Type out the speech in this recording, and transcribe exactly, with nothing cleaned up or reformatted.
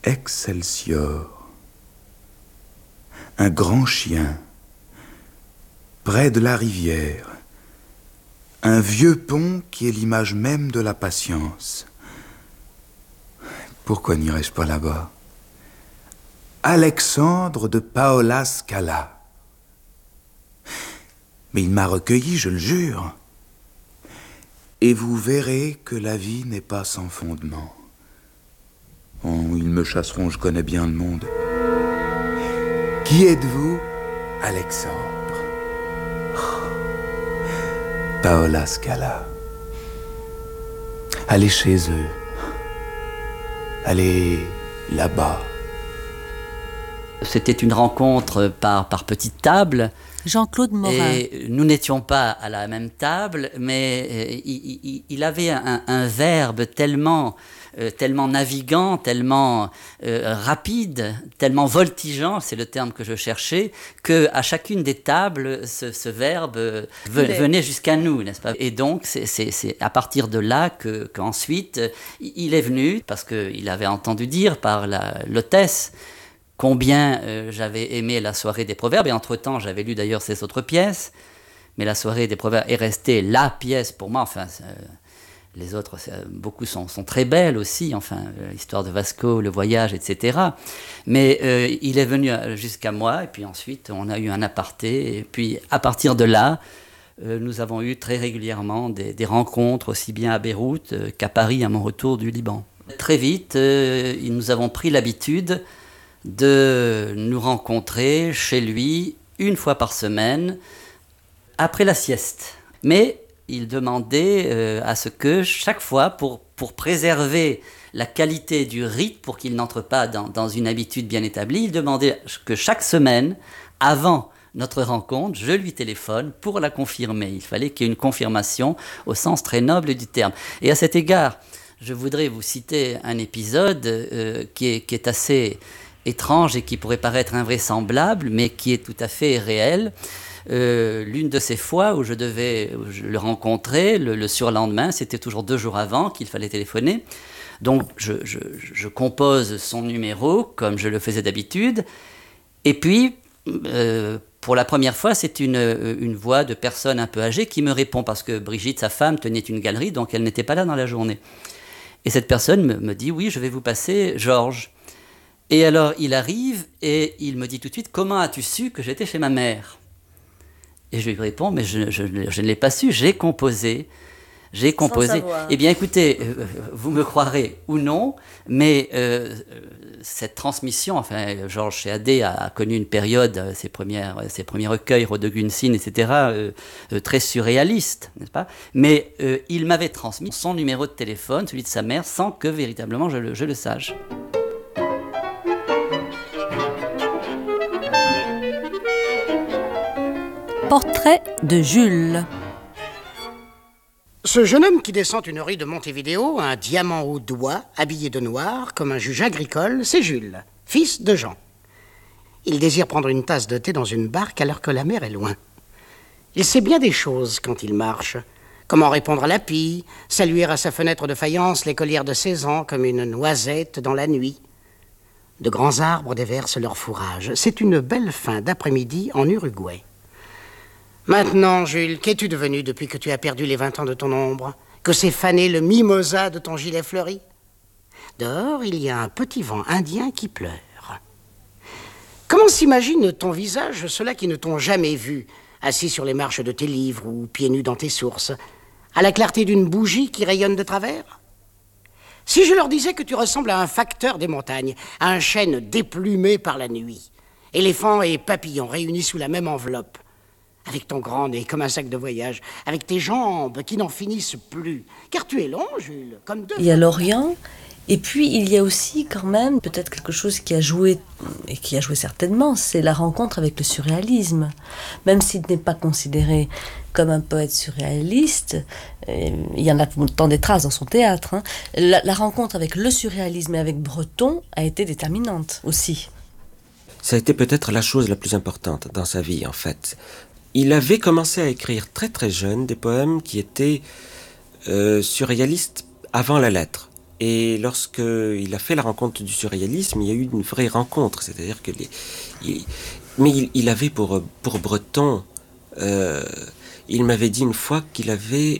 Excelsior. Un grand chien, près de la rivière. Un vieux pont qui est l'image même de la patience. Pourquoi n'irais-je pas là-bas? Alexandre de Paola Scala. Mais il m'a recueilli, je le jure. Et vous verrez que la vie n'est pas sans fondement. Oh, ils me chasseront, je connais bien le monde. Qui êtes-vous, Alexandre? Oh. Paola Scala. Allez chez eux. Allez là-bas. C'était une rencontre par, par petite table. Jean-Claude Morin. Et nous n'étions pas à la même table, mais euh, il, il, il avait un, un verbe tellement, euh, tellement navigant, tellement euh, rapide, tellement voltigeant, c'est le terme que je cherchais, qu'à chacune des tables, ce, ce verbe euh, ve, venait jusqu'à nous, n'est-ce pas? Et donc, c'est, c'est, c'est à partir de là que, qu'ensuite, euh, il est venu, parce qu'il avait entendu dire par la, l'hôtesse, combien euh, j'avais aimé la soirée des proverbes, et entre-temps, j'avais lu d'ailleurs ces autres pièces, mais la soirée des proverbes est restée la pièce pour moi, enfin, euh, les autres, beaucoup sont, sont très belles aussi, enfin, l'histoire de Vasco, le voyage, et cetera. Mais euh, il est venu jusqu'à moi, et puis ensuite, on a eu un aparté, et puis à partir de là, euh, nous avons eu très régulièrement des, des rencontres, aussi bien à Beyrouth euh, qu'à Paris, à mon retour du Liban. Très vite, euh, nous avons pris l'habitude de nous rencontrer chez lui une fois par semaine après la sieste. Mais il demandait euh, à ce que chaque fois, pour, pour préserver la qualité du rite, pour qu'il n'entre pas dans, dans une habitude bien établie, il demandait que chaque semaine, avant notre rencontre, je lui téléphone pour la confirmer. Il fallait qu'il y ait une confirmation au sens très noble du terme. Et à cet égard, je voudrais vous citer un épisode euh, qui est, qui est assez étrange et qui pourrait paraître invraisemblable, mais qui est tout à fait réel. Euh, l'une de ces fois où je devais où je le rencontrer, le, le surlendemain, c'était toujours deux jours avant qu'il fallait téléphoner. Donc je, je, je compose son numéro comme je le faisais d'habitude. Et puis, euh, pour la première fois, c'est une, une voix de personne un peu âgée qui me répond, parce que Brigitte, sa femme, tenait une galerie, donc elle n'était pas là dans la journée. Et cette personne me, me dit « Oui, je vais vous passer Georges ». Et alors, il arrive et il me dit tout de suite « Comment as-tu su que j'étais chez ma mère ?» Et je lui réponds « Mais je, je, je ne l'ai pas su, j'ai composé. » J'ai composé. Eh bien, écoutez, euh, vous me croirez ou non, mais euh, cette transmission, enfin, Georges Chéadé a, a connu une période, euh, ses, premières, ses premiers recueils, Rodegunsin, et cetera, euh, euh, très surréaliste, n'est-ce pas? Mais euh, il m'avait transmis son numéro de téléphone, celui de sa mère, sans que véritablement je le, je le sache. Portrait de Jules. Ce jeune homme qui descend une rue de Montevideo, un diamant au doigt, habillé de noir, comme un juge agricole, c'est Jules, fils de Jean. Il désire prendre une tasse de thé dans une barque alors que la mer est loin. Il sait bien des choses quand il marche. Comment répondre à la pie, saluer à sa fenêtre de faïence l'écolière de seize ans comme une noisette dans la nuit. De grands arbres déversent leur fourrage. C'est une belle fin d'après-midi en Uruguay. Maintenant, Jules, qu'es-tu devenu depuis que tu as perdu les vingt ans de ton ombre? Que s'est fané le mimosa de ton gilet fleuri? Dehors, il y a un petit vent indien qui pleure. Comment s'imagine ton visage ceux-là qui ne t'ont jamais vu, assis sur les marches de tes livres ou pieds nus dans tes sources, à la clarté d'une bougie qui rayonne de travers? Si je leur disais que tu ressembles à un facteur des montagnes, à un chêne déplumé par la nuit, éléphant et papillon réunis sous la même enveloppe, avec ton grand nez comme un sac de voyage, avec tes jambes qui n'en finissent plus. Car tu es long, Jules, comme deux... Il y a l'Orient, et puis il y a aussi quand même peut-être quelque chose qui a joué, et qui a joué certainement, c'est la rencontre avec le surréalisme. Même s'il n'est pas considéré comme un poète surréaliste, euh, il y en a pourtant des traces dans son théâtre, hein. La, la rencontre avec le surréalisme et avec Breton a été déterminante aussi. Ça a été peut-être la chose la plus importante dans sa vie, en fait. Il avait commencé à écrire très très jeune des poèmes qui étaient euh, surréalistes avant la lettre. Et lorsque il a fait la rencontre du surréalisme, il y a eu une vraie rencontre. C'est-à-dire que les, il, mais il, il avait pour, pour Breton, euh, il m'avait dit une fois qu'il avait